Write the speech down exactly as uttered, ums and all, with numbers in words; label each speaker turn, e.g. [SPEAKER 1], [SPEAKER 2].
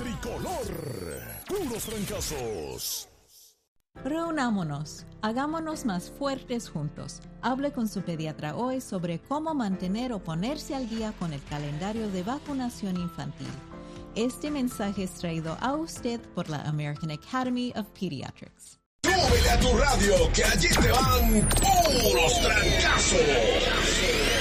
[SPEAKER 1] tricolor. Puros trancazos.
[SPEAKER 2] Reunámonos, hagámonos más fuertes juntos. Hable con su pediatra hoy sobre cómo mantener o ponerse al día con el calendario de vacunación infantil. Este mensaje es traído a usted por la American Academy of Pediatrics.
[SPEAKER 1] Súbele a tu radio, que allí te van puros trancazos.